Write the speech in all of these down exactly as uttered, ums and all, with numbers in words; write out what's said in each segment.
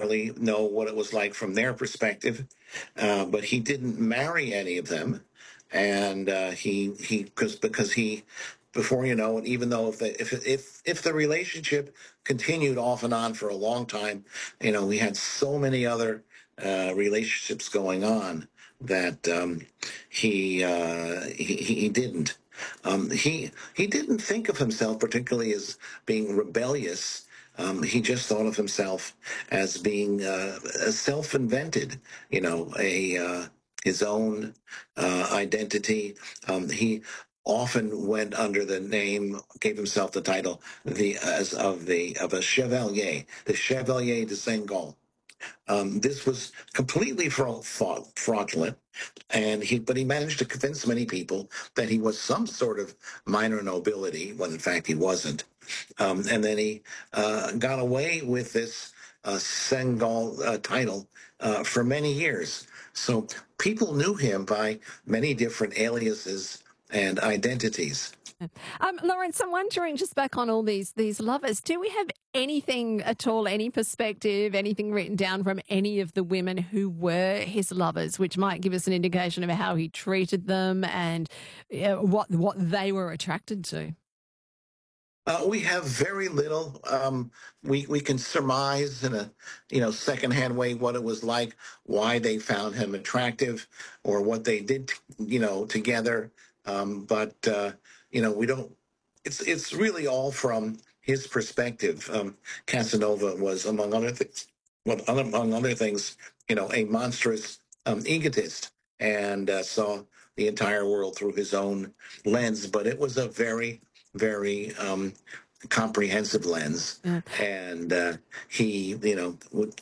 necessarily know what it was like from their perspective, uh, but he didn't marry any of them, and uh, he he because because he before you know it, even though if the, if if if the relationship continued off and on for a long time, you know, we had so many other uh, relationships going on that um, he, uh, he he didn't. Um, he he didn't think of himself particularly as being rebellious. Um, he just thought of himself as being uh, a self-invented, you know, a uh, his own uh, identity. Um, he often went under the name, gave himself the title, the as of the of a chevalier, the Chevalier de Saint-Gall. Um, this was completely fra- fra- fraudulent, and he but he managed to convince many people that he was some sort of minor nobility when in fact he wasn't. Um, and then he uh, got away with this uh, Senegal uh, title uh, for many years. So people knew him by many different aliases and identities. Um, Lawrence, I'm wondering, just back on all these these lovers, do we have anything at all, any perspective, anything written down from any of the women who were his lovers, which might give us an indication of how he treated them and uh, what what they were attracted to? Uh, we have very little. Um, we we can surmise in a you know secondhand way what it was like, why they found him attractive, or what they did you know together. Um, but uh, you know we don't. It's it's really all from his perspective. Um, Casanova was, among other things, well, other, among other things, you know, a monstrous um, egotist, and uh, saw the entire world through his own lens. But it was a very very um, comprehensive lens, Yeah. and uh, he, you know, would,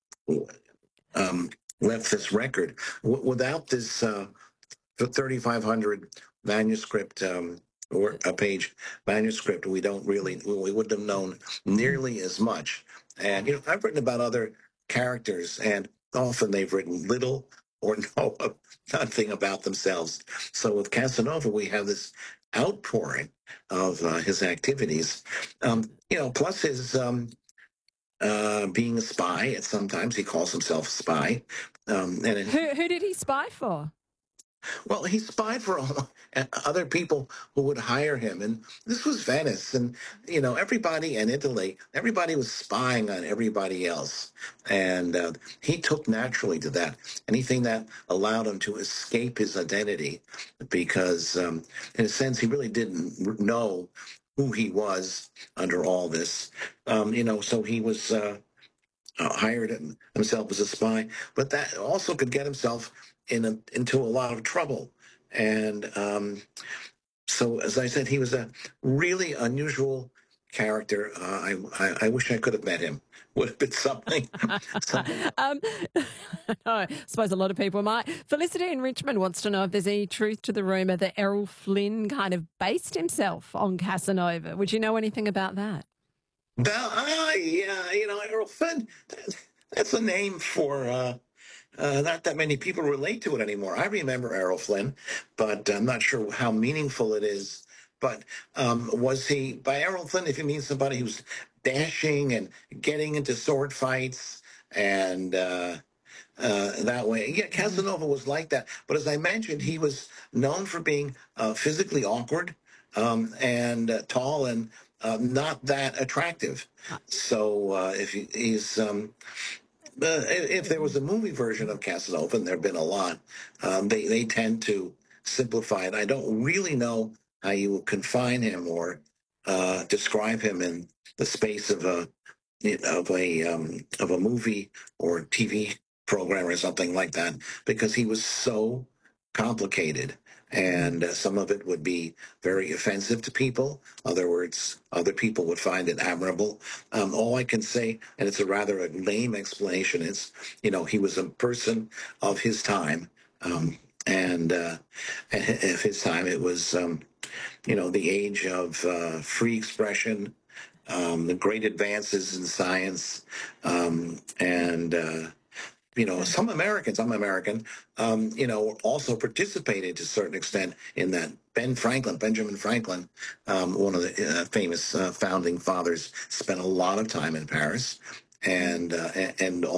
um, left this record w- without this uh, thirty-five hundred manuscript. Um, or a page manuscript, we don't really, we wouldn't have known nearly as much. And, you know, I've written about other characters, and often they've written little or no, nothing about themselves. So with Casanova, we have this outpouring of uh, his activities. Um, you know, plus his um, uh, being a spy. At sometimes he calls himself a spy, um, and it, Who who did he spy for? well, he spied for all, other people who would hire him, and this was Venice, and you know everybody in Italy, everybody was spying on everybody else, and uh, he took naturally to that. Anything that allowed him to escape his identity, because um, in a sense he really didn't know who he was under all this. Um, you know, so he was. Uh, uh, hired him, himself as a spy, but that also could get himself in a, into a lot of trouble. And um, so, as I said, he was a really unusual character. Uh, I, I I wish I could have met him. Would have been something. Something. um, no, I suppose a lot of people might. Felicity in Richmond wants to know if there's any truth to the rumour that Errol Flynn kind of based himself on Casanova. Would you know anything about that? Well, uh, yeah, you know, Errol Flynn. That's a name for. Uh, Uh, not that many people relate to it anymore. I remember Errol Flynn, but I'm not sure how meaningful it is. But um, was he, by Errol Flynn, if you mean somebody who's dashing and getting into sword fights and uh, uh, that way? Yeah, Casanova was like that. But as I mentioned, he was known for being uh, physically awkward um, and uh, tall and uh, not that attractive. So uh, if he, he's um, uh, if there was a movie version of Casanova, and there have been a lot, um, they they tend to simplify it. I don't really know how you would confine him or uh, describe him in the space of a of a um, of a movie or T V program or something like that, because he was so complicated, and uh, some of it would be very offensive to people. Other words, other people would find it admirable. Um, all I can say, and it's a rather a lame explanation, is you know he was a person of his time, um, and uh, of his time it was um, you know the age of uh, free expression, um, the great advances in science, um, and uh, you know some Americans, I'm American, um, you know, also participated to a certain extent in that. Ben Franklin, Benjamin Franklin, um, one of the uh, famous uh, founding fathers, spent a lot of time in Paris, and uh, and